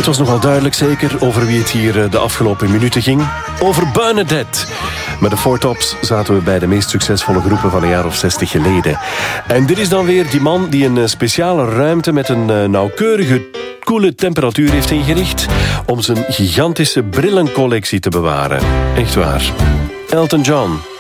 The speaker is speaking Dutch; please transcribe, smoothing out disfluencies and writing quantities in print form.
was nogal duidelijk zeker over wie het hier de afgelopen minuten ging. Over Bernadette. Met de Four Tops zaten we bij de meest succesvolle groepen van een jaar of 60 geleden. En dit is dan weer die man die een speciale ruimte met een nauwkeurige, koele temperatuur heeft ingericht om zijn gigantische brillencollectie te bewaren. Echt waar. Elton John.